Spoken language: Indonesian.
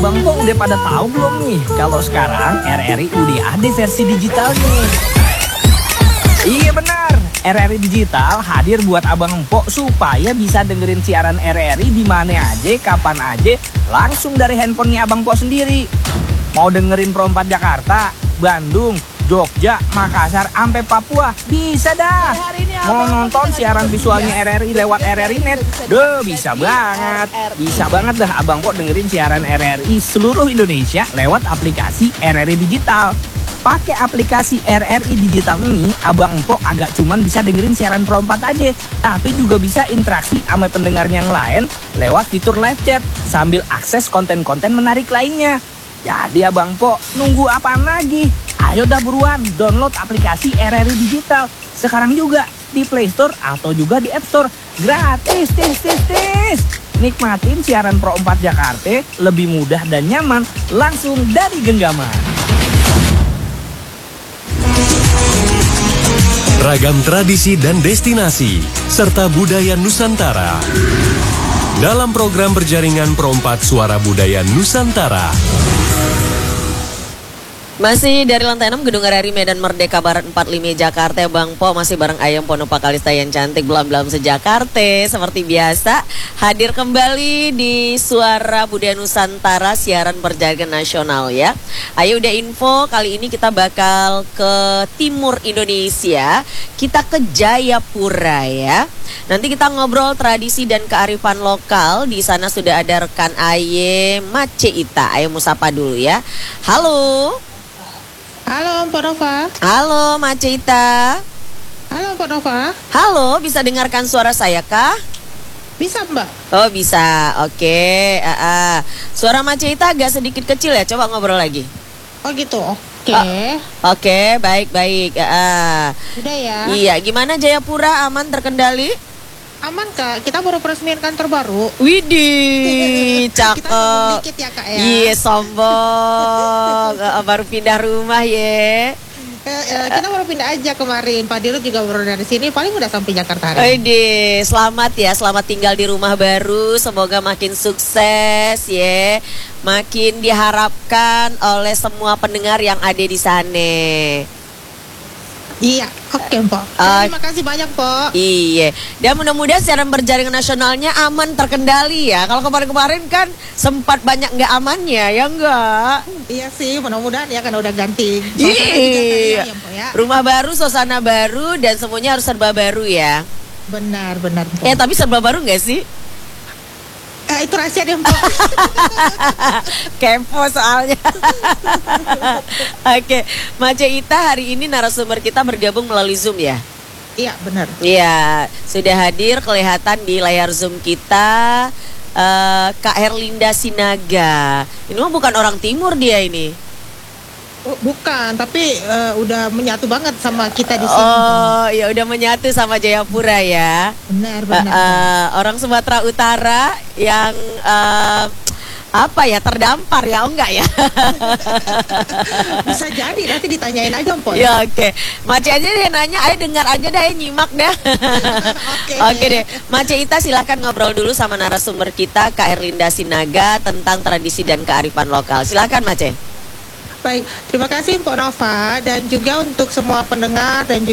Abang Po udah pada tahu belum nih kalau sekarang RRI udah ada versi digitalnya? Iya benar, RRI Digital hadir buat Abang Po supaya bisa dengerin siaran RRI di mana aja, kapan aja, langsung dari handphonenya Abang Po sendiri. Mau dengerin Pro 4 Jakarta, Bandung, Jogja, Makassar, sampai Papua, bisa dah. Mau nonton siaran visualnya RRI lewat RRI Net, bisa banget. Bisa banget dah Abang Po dengerin siaran RRI seluruh Indonesia lewat aplikasi RRI Digital. Pakai aplikasi RRI Digital ini, Abang Po agak cuman bisa dengerin siaran Pro 4 aja, tapi juga bisa interaksi sama pendengar yang lain lewat fitur live chat sambil akses konten-konten menarik lainnya. Jadi Abang Po, nunggu apaan lagi? Ayo dah buruan download aplikasi RRI Digital sekarang juga di Play Store atau juga di App Store. Gratis, tis. Nikmatin siaran Pro 4 Jakarta lebih mudah dan nyaman langsung dari genggaman. Ragam tradisi dan destinasi serta budaya Nusantara dalam program berjaringan Pro 4 Suara Budaya Nusantara. Masih dari lantai 6 Gedung RRI Medan Merdeka Barat 45 Jakarta, Bang Po masih bareng Ayam Ponopa Kalista yang cantik belam-belam se-Jakarta. Seperti biasa hadir kembali di Suara Budaya Nusantara siaran berjaringan nasional ya. Ayo udah info, kali ini kita bakal ke timur Indonesia. Kita ke Jayapura ya. Nanti kita ngobrol tradisi dan kearifan lokal. Di sana sudah ada rekan Aye Mace Ita. Ayo musapa dulu ya. Halo. Halo Mbak Nova. Halo Mace Ita. Halo Mbak Nova. Halo, bisa dengarkan suara saya kah? Bisa Mbak? Oh bisa, oke. Suara Mace Ita agak sedikit kecil ya, coba ngobrol lagi. Oh gitu, oke. Oke, baik. Udah ya? Iya, gimana Jayapura, aman terkendali? Aman Kak, kita baru peresmian kantor baru. Widih, cakep. Kita sombong dikit ya Kak ya. Iya, sombong. Baru pindah rumah ya. Kita baru pindah aja kemarin. Pak Dirut juga baru dari sini, paling udah sampai Jakarta hari ini. Widih, selamat ya, selamat tinggal di rumah baru. Semoga makin sukses ya. Makin diharapkan oleh semua pendengar yang ada di sana. Iya, oke Mbak. Terima kasih banyak Mbak. Iya, dan mudah-mudahan siaran berjaringan nasionalnya aman terkendali ya. Kalau kemarin-kemarin kan sempat banyak nggak amannya, ya enggak? Iya sih, mudah-mudahan ya kan udah ganti. Iya, ya, Mbak, ya. Rumah baru, suasana baru, dan semuanya harus serba baru ya. Benar Mbak. Tapi serba baru nggak sih? Itu rahasia deh Mbak. Kepo soalnya. Oke, Mace Ita hari ini narasumber kita bergabung melalui Zoom ya? Iya benar. Iya, sudah hadir kelihatan di layar Zoom kita Kak Herlinda Sinaga. Ini mah bukan orang timur dia ini. Bukan, tapi udah menyatu banget sama kita di sini. Oh, ya udah menyatu sama Jayapura ya. Benar. Orang Sumatera Utara yang terdampar ya, enggak ya? Bisa jadi, nanti ditanyain aja Mpok. Ya oke. Mace aja deh nanya, ayo dengar aja deh, nyimak deh. Oke deh. Mace Ita silahkan ngobrol dulu sama narasumber kita Kak Herlinda Sinaga tentang tradisi dan kearifan lokal. Silahkan Mace. Baik, terima kasih Mbak Nova dan juga untuk semua pendengar dan